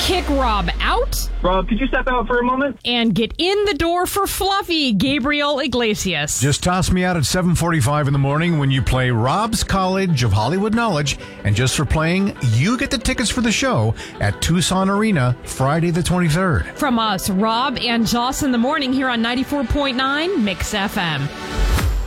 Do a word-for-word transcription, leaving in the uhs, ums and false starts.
kick Rob out. Rob, could you step out for a moment? And get in the door for Fluffy, Gabriel Iglesias. Just toss me out at seven forty-five in the morning when you play Rob's College of Hollywood Knowledge. And just for playing, you get the tickets for the show at Tucson Arena, Friday the twenty-third. From us, Rob and Joss in the morning here on ninety-four point nine Mix F M.